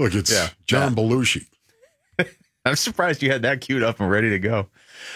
Look, it's John Belushi. I'm surprised you had that queued up and ready to go.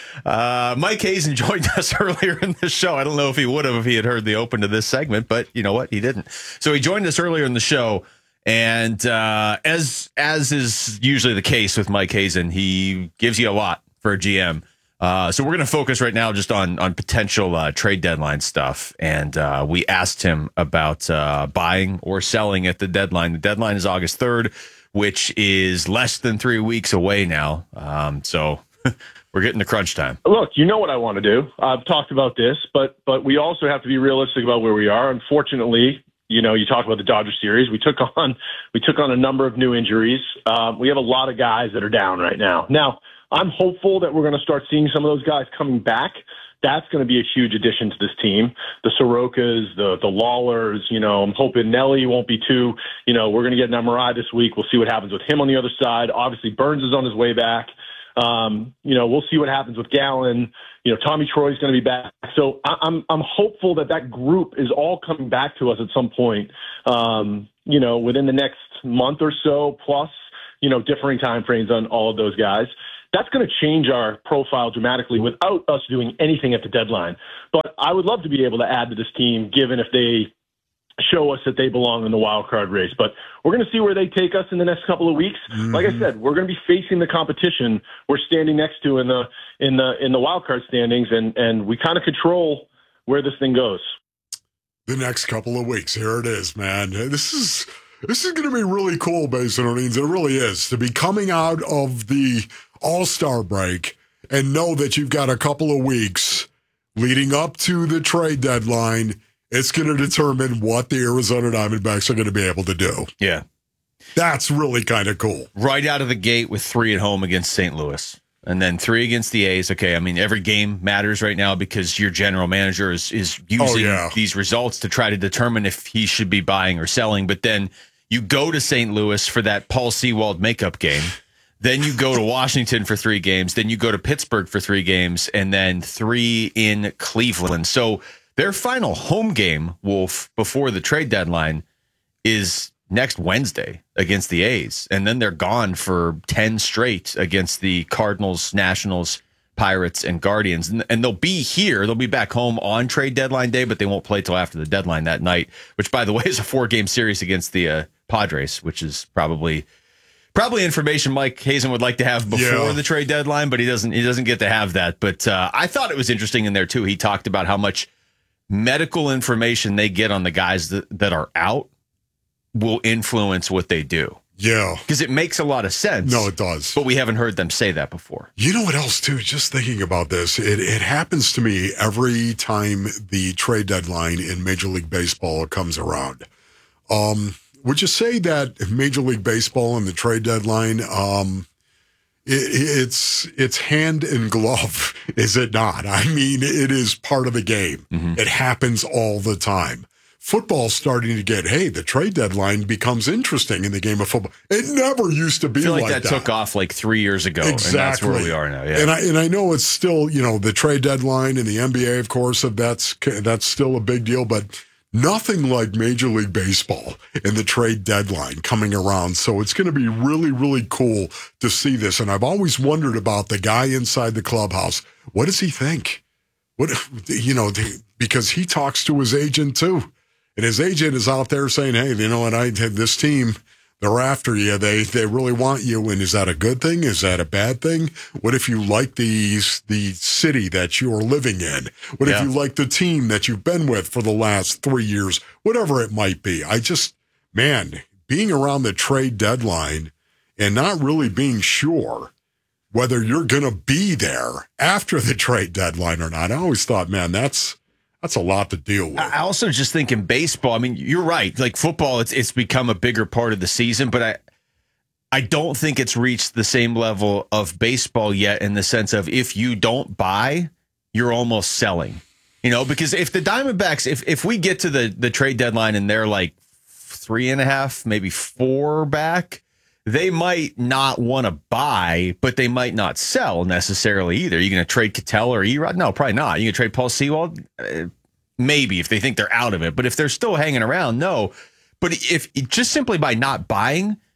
Mike Hazen joined us earlier in the show. I don't know if he would have if he had heard the open to this segment, but you know what? He didn't. So he joined us earlier in the show. And as is usually the case with Mike Hazen, he gives you a lot for a GM. So we're going to focus right now just on potential trade deadline stuff. And we asked him about buying or selling at the deadline. The deadline is August 3rd, which is less than 3 weeks away now. So we're getting to crunch time. Look, you know what I want to do. I've talked about this, but we also have to be realistic about where we are. Unfortunately, you know, you talk about the Dodger series. We took on a number of new injuries. We have a lot of guys that are down right now. Now, I'm hopeful that we're going to start seeing some of those guys coming back. That's going to be a huge addition to this team. The Sorokas, the Lawlers, you know, I'm hoping Nelly won't be too, you know, we're going to get an MRI this week. We'll see what happens with him on the other side. Obviously, Burns is on his way back. You know, we'll see what happens with Gallen. You know, Tommy Troy's going to be back. So I'm hopeful that group is all coming back to us at some point, you know, within the next month or so, plus, you know, differing time frames on all of those guys. That's going to change our profile dramatically without us doing anything at the deadline. But I would love to be able to add to this team, given if they show us that they belong in the wild card race. But we're going to see where they take us in the next couple of weeks. Mm-hmm. Like I said, we're going to be facing the competition we're standing next to in the wild card standings, and we kind of control where this thing goes. The next couple of weeks, here it is, man. This is going to be really cool, Basin Orleans. It really is, to be coming out of the All-Star break and know that you've got a couple of weeks leading up to the trade deadline. It's going to determine what the Arizona Diamondbacks are going to be able to do. Yeah. That's really kind of cool. Right out of the gate with 3 at home against St. Louis. And then 3 against the A's. Okay, I mean, every game matters right now because your general manager is using these results to try to determine if he should be buying or selling. But then you go to St. Louis for that Paul Sewald makeup game. Then you go to Washington for 3 games. Then you go to Pittsburgh for 3 games. And then 3 in Cleveland. So their final home game, Wolf, before the trade deadline is next Wednesday against the A's. And then they're gone for 10 straight against the Cardinals, Nationals, Pirates, and Guardians. And they'll be here. They'll be back home on trade deadline day, but they won't play till after the deadline that night, which, by the way, is a 4-game series against the Padres, which is probably information Mike Hazen would like to have before the trade deadline, but he doesn't get to have that. But I thought it was interesting in there, too. He talked about how much medical information they get on the guys that are out will influence what they do. Yeah. Because it makes a lot of sense. No, it does. But we haven't heard them say that before. You know what else, too? Just thinking about this, it happens to me every time the trade deadline in Major League Baseball comes around. Would you say that Major League Baseball and the trade deadline, it's hand in glove, is it not? I mean, it is part of the game. Mm-hmm. It happens all the time. Football's starting to get, the trade deadline becomes interesting in the game of football. It never used to be like that. That took off like 3 years ago. Exactly. And that's where we are now. Yeah. And I know it's still, the trade deadline in the NBA, of course, that's still a big deal, but nothing like Major League Baseball and the trade deadline coming around. So it's going to be really, really cool to see this. And I've always wondered about the guy inside the clubhouse. What does he think? Because he talks to his agent too. And his agent is out there saying, hey, you know what, I had this team, they're after you. They really want you. And is that a good thing? Is that a bad thing? What if you like the city that you're living in? What if you like the team that you've been with for the last 3 years? Whatever it might be. Being around the trade deadline and not really being sure whether you're going to be there after the trade deadline or not. I always thought, man, that's a lot to deal with. I also just think in baseball, I mean, you're right. Like football, it's become a bigger part of the season, but I don't think it's reached the same level of baseball yet in the sense of if you don't buy, you're almost selling. Because if the Diamondbacks, if we get to the trade deadline and they're like 3.5, maybe 4 back, they might not want to buy, but they might not sell necessarily either. You're going to trade Ketel or Erod? No, probably not. You're going to trade Paul Sewald? Maybe if they think they're out of it. But if they're still hanging around, no. But if just simply by not buying,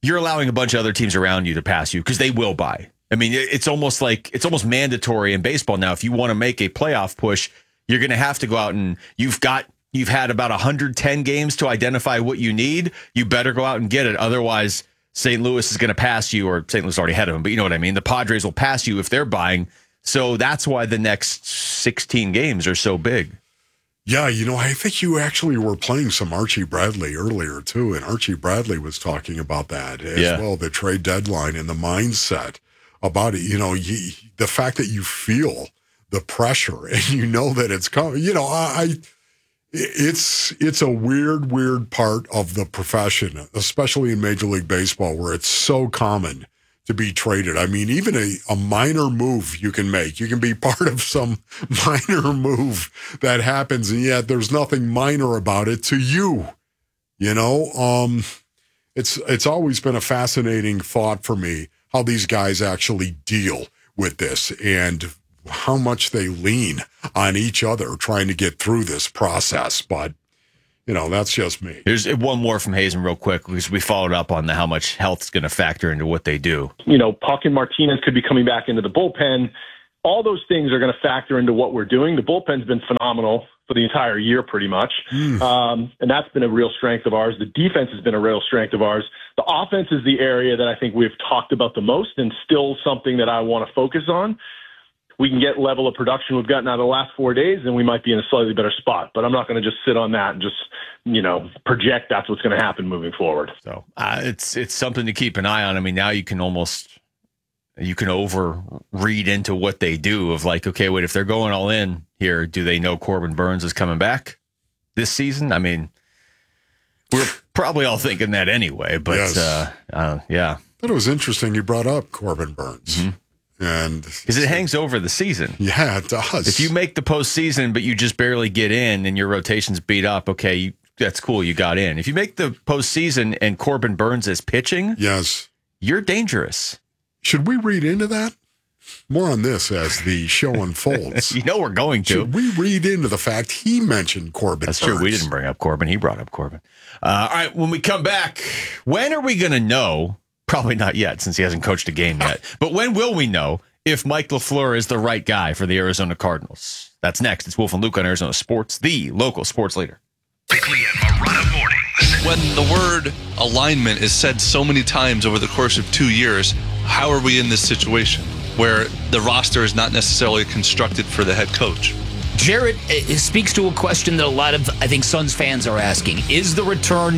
you're allowing a bunch of other teams around you to pass you because they will buy. I mean, it's almost mandatory in baseball now. If you want to make a playoff push, you're going to have to go out and you've had about 110 games to identify what you need. You better go out and get it. Otherwise, St. Louis is going to pass you, or St. Louis is already ahead of them, but you know what I mean? The Padres will pass you if they're buying. So that's why the next 16 games are so big. Yeah, I think you actually were playing some Archie Bradley earlier, too, and Archie Bradley was talking about that as well, the trade deadline and the mindset about it. The fact that you feel the pressure and you know that it's coming. It's a weird part of the profession, especially in Major League Baseball, where it's so common to be traded. I mean, even a minor move you can make. You can be part of some minor move that happens, and yet there's nothing minor about it to you. It's always been a fascinating thought for me how these guys actually deal with this and how much they lean on each other trying to get through this process. But that's just me. Here's one more from Hazen real quick, because we followed up on how much health's going to factor into what they do. Puck and Martinez could be coming back into the bullpen. All those things are going to factor into what we're doing. The bullpen's been phenomenal for the entire year, pretty much. And that's been a real strength of ours. The defense has been a real strength of ours. The offense is the area that I think we've talked about the most and still something that I want to focus on. We can get level of production we've gotten out of the last 4 days, and we might be in a slightly better spot. But I'm not going to just sit on that and just, project that's what's going to happen moving forward. So it's something to keep an eye on. I mean, now you can overread into what they do of like, okay, wait, if they're going all in here, do they know Corbin Burnes is coming back this season? I mean, we're probably all thinking that anyway, but yeah. But it was interesting you brought up Corbin Burnes. Mm-hmm. And because it hangs over the season. Yeah, it does. If you make the postseason, but you just barely get in and your rotation's beat up, okay, that's cool. You got in. If you make the postseason and Corbin Burnes is pitching, yes, you're dangerous. Should we read into that? More on this as the show unfolds. We're going to. Should we read into the fact he mentioned Corbin Burnes? That's true. We didn't bring up Corbin. He brought up Corbin. All right, when we come back, when are we going to know? Probably not yet, since he hasn't coached a game yet. But when will we know if Mike LaFleur is the right guy for the Arizona Cardinals? That's next. It's Wolf and Luke on Arizona Sports, the local sports leader. Bickley and Marotta mornings. When the word alignment is said so many times over the course of 2 years, how are we in this situation where the roster is not necessarily constructed for the head coach? Jarrett speaks to a question that a lot of, I think, Suns fans are asking. Is the return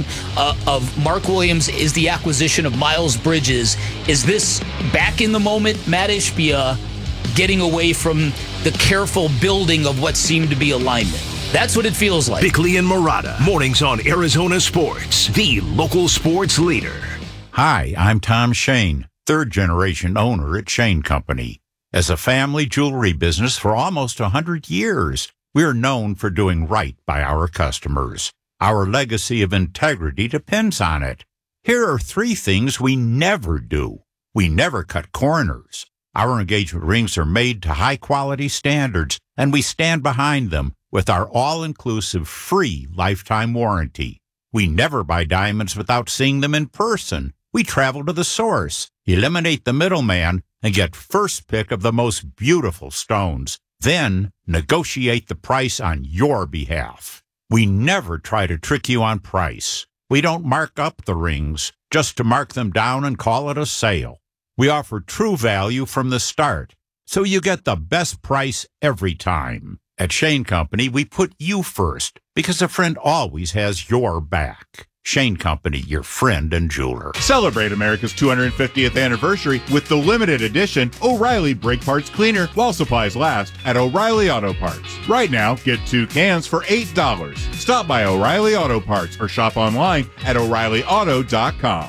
of Mark Williams, is the acquisition of Miles Bridges, is this back in the moment Matt Ishbia getting away from the careful building of what seemed to be alignment? That's what it feels like. Bickley and Marotta, mornings on Arizona Sports, the local sports leader. Hi, I'm Tom Shane, third-generation owner at Shane Company. As a family jewelry business for almost 100 years, we are known for doing right by our customers. Our legacy of integrity depends on it. Here are 3 things we never do. We never cut corners. Our engagement rings are made to high-quality standards, and we stand behind them with our all-inclusive free lifetime warranty. We never buy diamonds without seeing them in person. We travel to the source, eliminate the middleman, and get first pick of the most beautiful stones. Then negotiate the price on your behalf. We never try to trick you on price. We don't mark up the rings just to mark them down and call it a sale. We offer true value from the start, so you get the best price every time. At Shane Company, we put you first because a friend always has your back. Shane Company, your friend and jeweler. Celebrate America's 250th anniversary with the limited edition O'Reilly Brake Parts Cleaner while supplies last at O'Reilly Auto Parts. Right now, get 2 cans for $8. Stop by O'Reilly Auto Parts or shop online at O'ReillyAuto.com.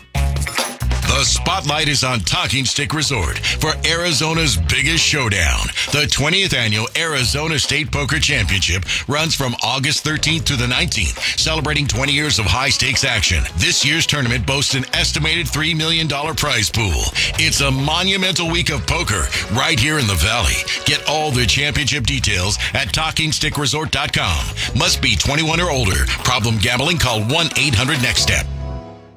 The spotlight is on Talking Stick Resort for Arizona's biggest showdown. The 20th annual Arizona State Poker Championship runs from August 13th to the 19th, celebrating 20 years of high-stakes action. This year's tournament boasts an estimated $3 million prize pool. It's a monumental week of poker right here in the Valley. Get all the championship details at TalkingStickResort.com. Must be 21 or older. Problem gambling? Call 1-800-NEXT-STEP.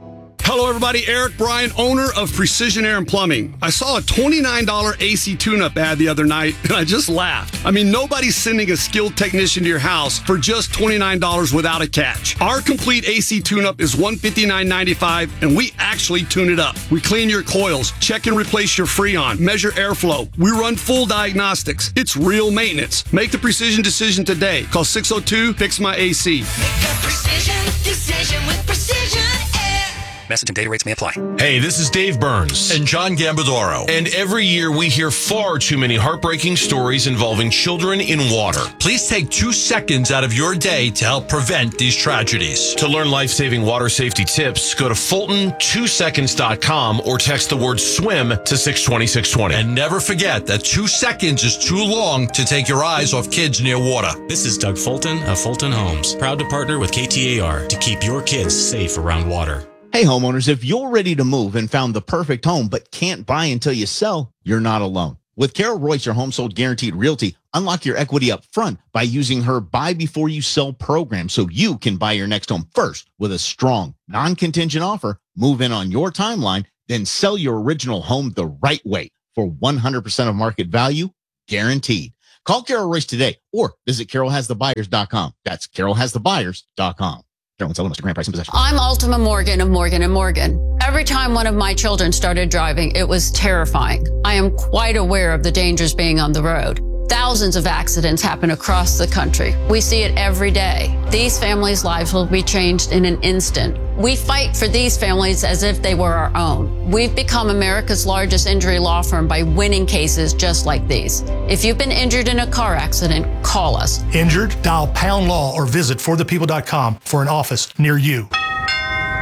Hello, everybody. Eric Bryan, owner of Precision Air and Plumbing. I saw a $29 AC tune-up ad the other night, and I just laughed. I mean, nobody's sending a skilled technician to your house for just $29 without a catch. Our complete AC tune-up is $159.95, and we actually tune it up. We clean your coils, check and replace your Freon, measure airflow. We run full diagnostics. It's real maintenance. Make the precision decision today. Call 602-FIX-MY-AC. Make a precision decision with Precision Air. Message and data rates may apply. Hey, this is Dave Burns and John Gambadoro. And every year we hear far too many heartbreaking stories involving children in water. Please take 2 seconds out of your day to help prevent these tragedies. To learn life-saving water safety tips, go to Fulton2seconds.com or text the word swim to 620-620. And never forget that 2 seconds is too long to take your eyes off kids near water. This is Doug Fulton of Fulton Homes, proud to partner with KTAR to keep your kids safe around water. Hey, homeowners, if you're ready to move and found the perfect home but can't buy until you sell, you're not alone. With Carol Royce, your home sold guaranteed realty, unlock your equity up front by using her buy before you sell program so you can buy your next home first with a strong, non-contingent offer, move in on your timeline, then sell your original home the right way for 100% of market value, guaranteed. Call Carol Royce today or visit carolhasthebuyers.com. That's carolhasthebuyers.com. Mr. Grant, price and possession. I'm Ultima Morgan of Morgan & Morgan. Every time one of my children started driving, it was terrifying. I am quite aware of the dangers being on the road. Thousands of accidents happen across the country. We see it every day. These families' lives will be changed in an instant. We fight for these families as if they were our own. We've become America's largest injury law firm by winning cases just like these. If you've been injured in a car accident, call us. Injured? Dial #law or visit forthepeople.com for an office near you.